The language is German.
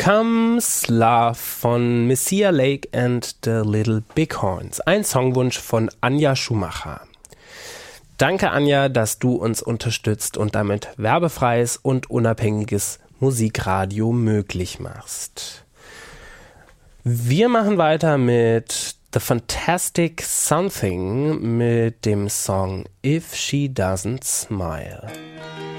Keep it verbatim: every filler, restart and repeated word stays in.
Comes Love von Messiah Lake and the Little Bighorns. Ein Songwunsch von Anja Schumacher. Danke, Anja, dass du uns unterstützt und damit werbefreies und unabhängiges Musikradio möglich machst. Wir machen weiter mit The Fantastic Something mit dem Song If She Doesn't Smile.